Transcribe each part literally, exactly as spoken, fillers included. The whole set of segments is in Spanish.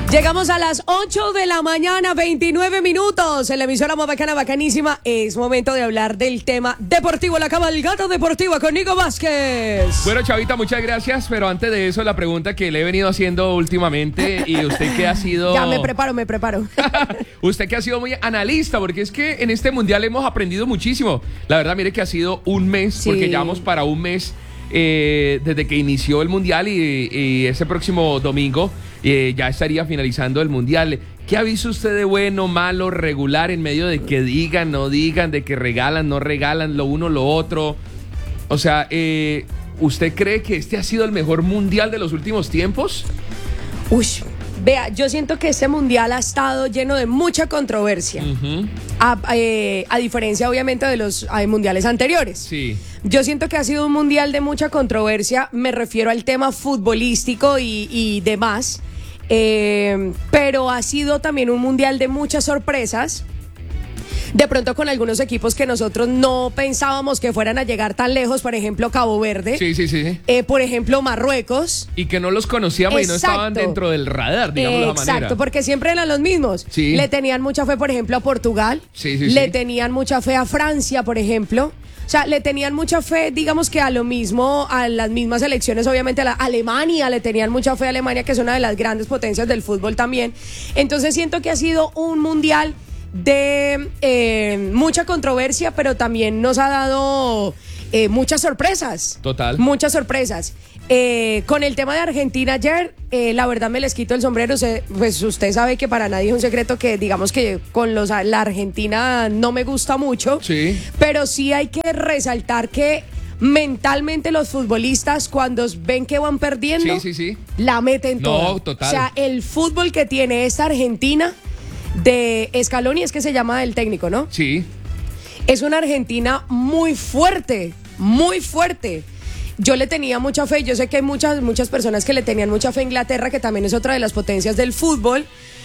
Llegamos a las ocho de la mañana, veintinueve minutos. En la emisora más bacana, bacanísima. Es momento de hablar del tema deportivo, la cabalgata deportiva con Nico Vázquez. Bueno, Chavita, muchas gracias. Pero antes de eso, la pregunta que le he venido haciendo últimamente. Y usted que ha sido... Ya me preparo, me preparo. Usted que ha sido muy analista, porque es que en este mundial hemos aprendido muchísimo. La verdad, mire que ha sido un mes, sí. Porque ya vamos para un mes eh, desde que inició el mundial. Y, y ese próximo domingo eh, ya estaría finalizando el mundial. ¿Qué ha visto usted de bueno, malo, regular, en medio de que digan, no digan, de que regalan, no regalan, lo uno, lo otro? O sea, eh, ¿usted cree que este ha sido el mejor mundial de los últimos tiempos? Uy, vea, yo siento que este mundial ha estado lleno de mucha controversia. Uh-huh. a, eh, a diferencia, obviamente, de los eh, mundiales anteriores. Sí. Yo siento que ha sido un mundial de mucha controversia. Me refiero al tema futbolístico y, y demás. Eh, pero ha sido también un mundial de muchas sorpresas. De pronto con algunos equipos que nosotros no pensábamos que fueran a llegar tan lejos, por ejemplo Cabo Verde, sí, sí, sí. Eh, por ejemplo Marruecos. Y que no los conocíamos. Exacto. Y no estaban dentro del radar, digamos, de la manera. Exacto, porque siempre eran los mismos. Sí. Le tenían mucha fe, por ejemplo, a Portugal. Sí, sí, Le sí. tenían mucha fe a Francia, por ejemplo. O sea, le tenían mucha fe, digamos que a lo mismo, a las mismas elecciones, obviamente a la Alemania, le tenían mucha fe a Alemania, que es una de las grandes potencias del fútbol también. Entonces siento que ha sido un mundial de eh, mucha controversia, pero también nos ha dado eh, muchas sorpresas. Total. Muchas sorpresas. Eh, con el tema de Argentina ayer, eh, la verdad me les quito el sombrero. Se, pues usted sabe que para nadie es un secreto que digamos que con los la Argentina no me gusta mucho. Sí. Pero sí hay que resaltar que mentalmente los futbolistas cuando ven que van perdiendo, sí, sí, sí. la meten toda. No, total. O sea, el fútbol que tiene esta Argentina de Scaloni, es que se llama el técnico, ¿no? Sí. Es una Argentina muy fuerte, muy fuerte. Yo le tenía mucha fe, yo sé que hay muchas, muchas personas que le tenían mucha fe a Inglaterra, que también es otra de las potencias del fútbol,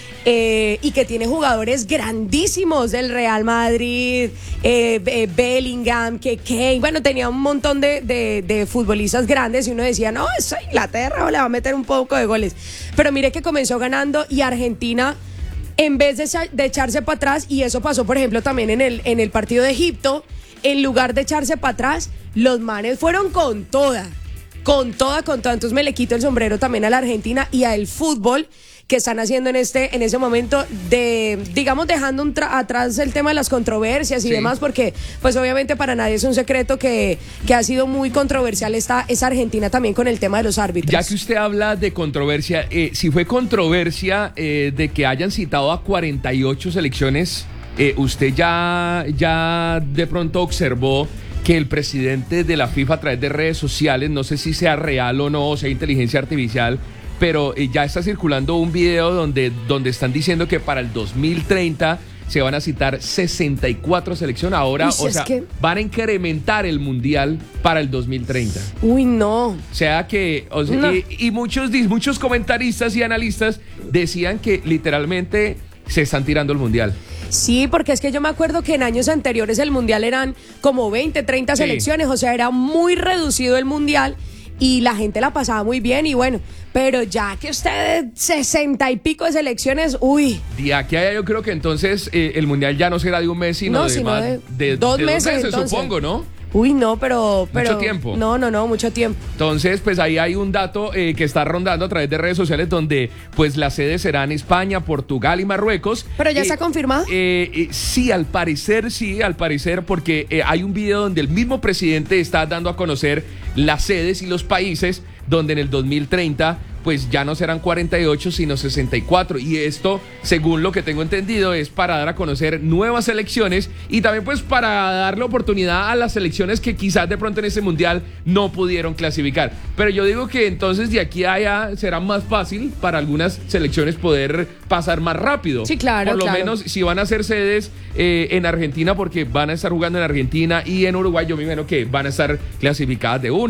eh, y que tiene jugadores grandísimos del Real Madrid, eh, eh, Bellingham, que Kane, bueno, tenía un montón de, de, de futbolistas grandes y uno decía, no, es Inglaterra, le va a meter un poco de goles. Pero mire que comenzó ganando y Argentina, en vez de, de echarse para atrás, y eso pasó, por ejemplo, también en el, en el partido de Egipto, en lugar de echarse para atrás, los manes fueron con toda, con toda, con toda. Entonces me le quito el sombrero también a la Argentina y al fútbol que están haciendo en este en ese momento de, digamos, dejando un tra- atrás el tema de las controversias y sí. demás, porque pues obviamente para nadie es un secreto que, que ha sido muy controversial esta, esa Argentina también con el tema de los árbitros. Ya que usted habla de controversia, eh, si fue controversia eh, de que hayan citado a cuarenta y ocho selecciones, eh, usted ya, ya de pronto observó que el presidente de la FIFA a través de redes sociales, no sé si sea real o no, o sea inteligencia artificial, pero eh, ya está circulando un video donde, donde están diciendo que para el dos mil treinta se van a citar sesenta y cuatro selecciones. Ahora, Uy, o es sea, que... van a incrementar el mundial para el dos mil treinta. Uy, no. O sea que, o sea, No. y, y muchos, muchos comentaristas y analistas decían que literalmente se están tirando el mundial. Sí, porque es que yo me acuerdo que en años anteriores el mundial eran como veinte, treinta Sí. selecciones, o sea, era muy reducido el mundial y la gente la pasaba muy bien y bueno, pero ya que usted sesenta y pico de selecciones, uy. De aquí a allá yo creo que entonces eh, el mundial ya no será de un mes, sino, No, de, sino más, de de, dos de meses, entonces. supongo, ¿no? Uy, no, pero, pero... Mucho tiempo. No, no, no, mucho tiempo. Entonces, pues ahí hay un dato eh, que está rondando a través de redes sociales donde pues las sedes serán España, Portugal y Marruecos. ¿Pero ya eh, está confirmado? Eh, eh, sí, al parecer, sí, al parecer, porque eh, hay un video donde el mismo presidente está dando a conocer las sedes y los países donde en el dos mil treinta pues ya no serán cuarenta y ocho sino sesenta y cuatro, y esto, según lo que tengo entendido, es para dar a conocer nuevas selecciones y también pues para darle oportunidad a las selecciones que quizás de pronto en ese mundial no pudieron clasificar. Pero yo digo que entonces de aquí a allá será más fácil para algunas selecciones poder pasar más rápido. Sí, claro, Por lo claro. menos si van a hacer sedes eh, en Argentina, porque van a estar jugando en Argentina y en Uruguay, yo me imagino que van a estar clasificadas de una.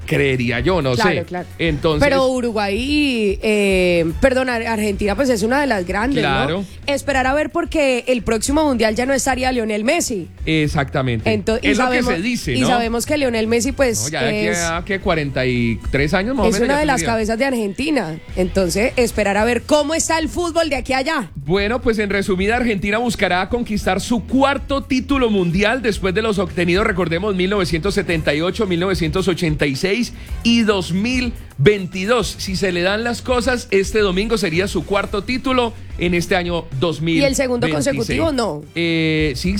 Creería yo, no claro, sé. Claro. Entonces, pero Uruguay, eh, perdón, Argentina, pues es una de las grandes, claro. ¿no? Esperar a ver porque el próximo mundial ya no estaría Lionel Messi. Exactamente. Entonces, es y sabemos, lo que se dice, ¿no? Y sabemos que Lionel Messi, pues, no, ya es, de que cuarenta y tres años más o es menos. una de las tendría. cabezas de Argentina. Entonces, esperar a ver cómo está el fútbol de aquí a allá. Bueno, pues en resumida, Argentina buscará conquistar su cuarto título mundial después de los obtenidos, recordemos, mil novecientos setenta y ocho, mil novecientos ochenta y seis y dos mil veintidós. Si se le dan las cosas, este domingo sería su cuarto título en este año dos mil veintiséis. ¿Y el segundo consecutivo no? Eh, sí,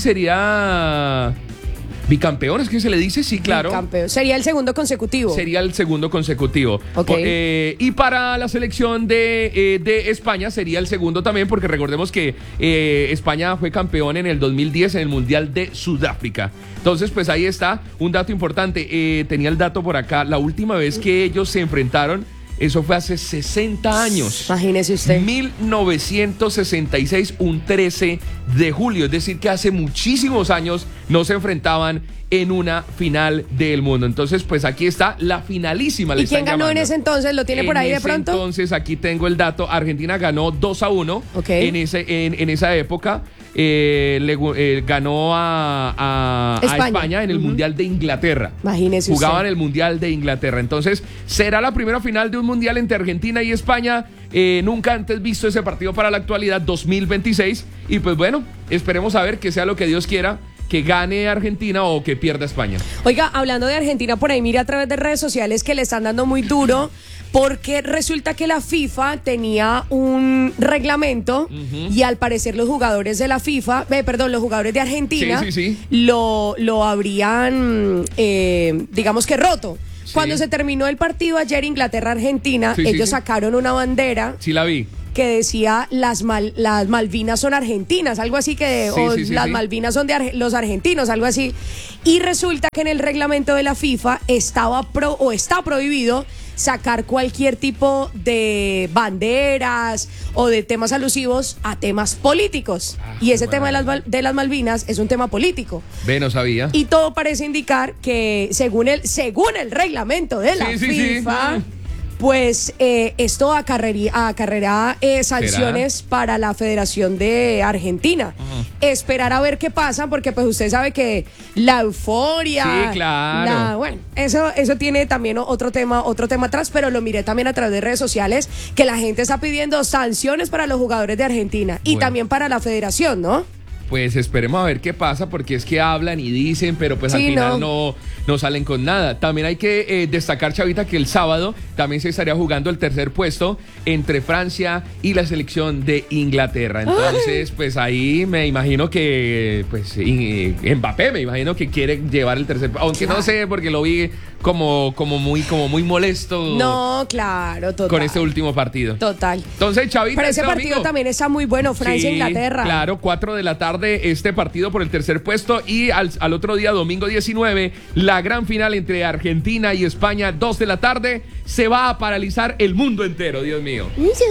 sería bicampeón, es que se le dice, sí, claro. Bicampeón. Sería el segundo consecutivo. Sería el segundo consecutivo. Okay. Eh, y para la selección de, eh, de España sería el segundo también, porque recordemos que eh, España fue campeón en el dos mil diez en el Mundial de Sudáfrica. Entonces, pues ahí está un dato importante. Eh, tenía el dato por acá. La última vez que ellos se enfrentaron, eso fue hace sesenta años. Imagínese usted. mil novecientos sesenta y seis, un trece de julio. Es decir, que hace muchísimos años no se enfrentaban en una final del mundo. Entonces, pues aquí está la finalísima. ¿Y quién ganó en ese entonces? ¿Lo tiene por ahí de pronto? Entonces, aquí tengo el dato. Argentina ganó dos a uno okay. en, ese, en, en esa época. Eh, le, eh, ganó a, a, España. a España en el uh-huh. Mundial de Inglaterra. Imagínese Jugaban usted. el Mundial de Inglaterra. Entonces, será la primera final de un Mundial entre Argentina y España. Eh, nunca antes visto ese partido para la actualidad, dos mil veintiséis. Y pues bueno, esperemos a ver que sea lo que Dios quiera, que gane Argentina o que pierda España. Oiga, hablando de Argentina, por ahí mire a través de redes sociales que le están dando muy duro, porque resulta que la FIFA tenía un reglamento uh-huh. y al parecer los jugadores de la FIFA, eh, perdón, los jugadores de Argentina sí, sí, sí. Lo, lo habrían, eh, digamos que roto. Sí. Cuando se terminó el partido ayer Inglaterra-Argentina, sí, ellos sí, sí. sacaron una bandera. Sí, la vi. Que decía las mal, las Malvinas son argentinas, algo así que sí, o sí, sí, las sí. Malvinas son de ar- los argentinos, algo así. Y resulta que en el reglamento de la FIFA estaba pro o está prohibido sacar cualquier tipo de banderas o de temas alusivos a temas políticos. Ah, y ese bueno. tema de las, de las Malvinas es un tema político. Ve, no sabía. Y todo parece indicar que según el según el reglamento de la sí, sí, FIFA. Sí. Pues eh, esto acarrería, acarreará eh, sanciones ¿Será? para la Federación de Argentina. Uh-huh. Esperar a ver qué pasa, porque pues usted sabe que la euforia. Sí, claro. La, bueno, eso, eso tiene también otro tema, otro tema atrás, pero lo miré también a través de redes sociales, que la gente está pidiendo sanciones para los jugadores de Argentina y bueno. también para la Federación, ¿no? Pues esperemos a ver qué pasa, porque es que hablan y dicen, pero pues sí, al final no. no, no salen con nada. También hay que eh, destacar, Chavita, que el sábado también se estaría jugando el tercer puesto entre Francia y la selección de Inglaterra. Entonces, Ay. pues ahí me imagino que, pues, Mbappé me imagino que quiere llevar el tercer puesto. Aunque claro. no sé, porque lo vi como, como, muy, como muy molesto. No, claro, total. Con este último partido. Total. Entonces, Chavita, pero ese este partido domingo, también está muy bueno, Francia-Inglaterra. Sí, claro, cuatro de la tarde este partido por el tercer puesto y al, al otro día, domingo diecinueve, la gran final entre Argentina y España, dos de la tarde. Se va a paralizar el mundo entero, Dios mío.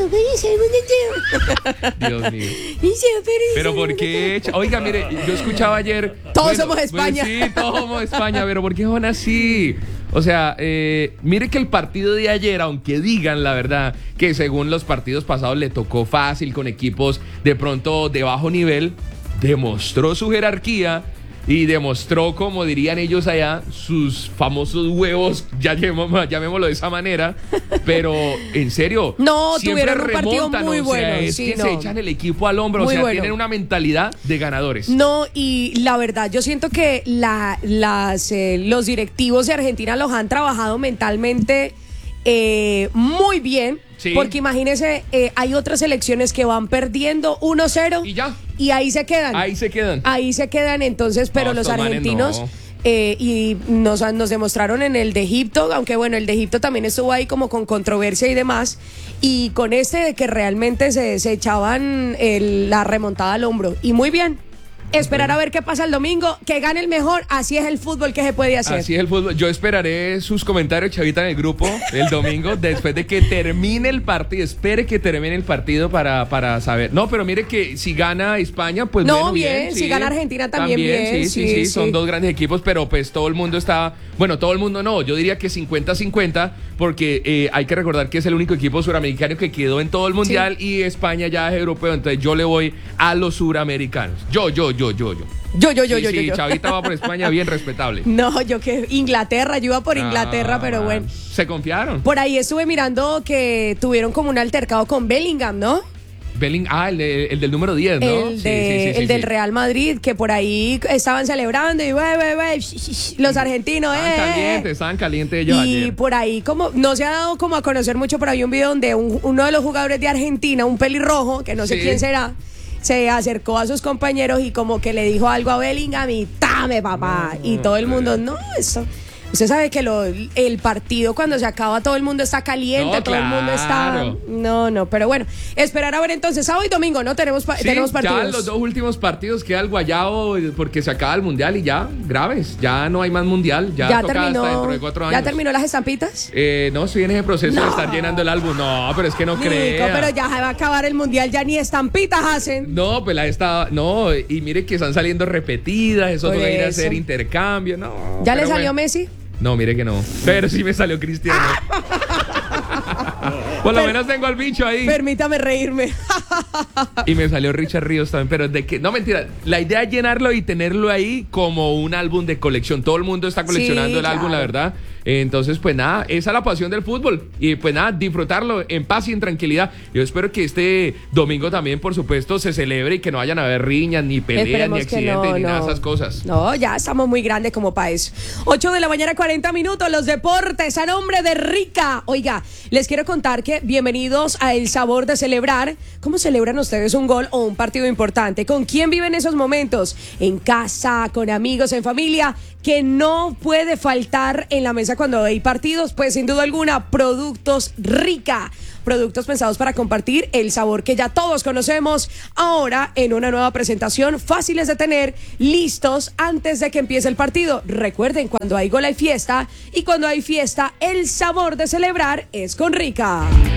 Dios mío. Pero ¿por qué? Oiga, mire, yo escuchaba ayer. Todos bueno, somos España. Pues sí, todos somos España, pero ¿por qué son así? O sea, eh, mire que el partido de ayer, aunque digan la verdad que según los partidos pasados le tocó fácil con equipos de pronto de bajo nivel, demostró su jerarquía y demostró, como dirían ellos allá, sus famosos huevos, ya llamémoslo, llamémoslo de esa manera, pero en serio, no, siempre tuvieron un partido remontan, muy o sea, bueno, es sí, que no. se echan el equipo al hombro, muy o sea, bueno. tienen una mentalidad de ganadores. No, y la verdad, yo siento que la, las, eh, los directivos de Argentina los han trabajado mentalmente eh, muy bien. Sí. Porque imagínese, eh, hay otras selecciones que van perdiendo uno cero y ya. Y ahí se quedan. Ahí se quedan. Ahí se quedan, entonces, pero no, los argentinos no. eh, y nos, nos demostraron en el de Egipto, aunque bueno, el de Egipto también estuvo ahí como con controversia y demás, y con este de que realmente se, se echaban el, la remontada al hombro, y muy bien. Esperar a ver qué pasa el domingo, que gane el mejor, así es el fútbol que se puede hacer. Así es el fútbol. Yo esperaré sus comentarios, Chavita, en el grupo el domingo, después de que termine el partido. Espere que termine el partido para, para saber. No, pero mire que si gana España, pues no, bueno, bien, bien si sí. gana Argentina también, también bien. Sí, sí, sí, sí, sí, son dos grandes equipos, pero pues todo el mundo está Bueno, todo el mundo no, yo diría que cincuenta cincuenta, porque eh, hay que recordar que es el único equipo suramericano que quedó en todo el mundial, sí. Y España ya es europeo, entonces yo le voy a los suramericanos. Yo, yo, yo, yo, yo. Yo, yo, yo, sí, yo, sí, yo, yo. Chavita va por España, bien respetable. No, yo que Inglaterra, yo iba por Inglaterra, ah, pero bueno. Se confiaron. Por ahí estuve mirando que tuvieron como un altercado con Bellingham, ¿no? Belling, ah, el, de, el del número diez, ¿no? El, de, sí, sí, sí, el sí, del sí. Real Madrid, que por ahí estaban celebrando y wey, wey, wey, los argentinos, estaban eh. calientes, estaban calientes ellos Y ayer. por ahí, como no se ha dado como a conocer mucho, pero hay un video donde un, uno de los jugadores de Argentina, un pelirrojo, que no sé sí. quién será, se acercó a sus compañeros y como que le dijo algo a Bellingham y ¡tame, papá! No, y todo el mundo, no, eso... Usted sabe que lo, el partido cuando se acaba todo el mundo está caliente, no, todo claro. el mundo está... No, no, pero bueno, esperar a ver entonces, sábado y domingo, ¿no? Tenemos, sí, tenemos partidos. Ya los dos últimos partidos queda el guayabo porque se acaba el mundial y ya, graves, ya no hay más mundial, ya, ya toca terminó, hasta dentro de cuatro años. ¿Ya terminó las estampitas? Eh, no, estoy en ese proceso no. de estar llenando el álbum, no, pero es que no creo. Pero ya va a acabar el mundial, ya ni estampitas hacen. No, pues la esta, no, y mire que están saliendo repetidas, eso va a ir a hacer intercambio, no. ¿Ya le salió bueno. Messi? No, mire que no. Pero sí me salió Cristiano. Por lo per- menos tengo al bicho ahí. Permítame reírme. Y me salió Richard Ríos también, pero de que... No, mentira. La idea es llenarlo y tenerlo ahí como un álbum de colección. Todo el mundo está coleccionando sí, el claro. álbum, la verdad. Entonces, pues nada, esa es la pasión del fútbol. Y pues nada, disfrutarlo en paz y en tranquilidad. Yo espero que este domingo también, por supuesto, se celebre y que no vayan a haber riñas, ni peleas, Esperemos ni accidentes, no, ni no. nada de esas cosas. No, ya estamos muy grandes como para eso. ocho de la mañana, cuarenta minutos, los deportes a nombre de Rica. Oiga, les quiero contar que bienvenidos a El Sabor de Celebrar. ¿Cómo celebran ustedes un gol o un partido importante? ¿Con quién viven esos momentos? ¿En casa, con amigos, en familia? Que no puede faltar en la mesa cuando hay partidos, pues sin duda alguna, Productos Rica. Productos pensados para compartir el sabor que ya todos conocemos, ahora en una nueva presentación, fáciles de tener, listos antes de que empiece el partido. Recuerden, cuando hay gol hay fiesta, y cuando hay fiesta, el sabor de celebrar es con Rica.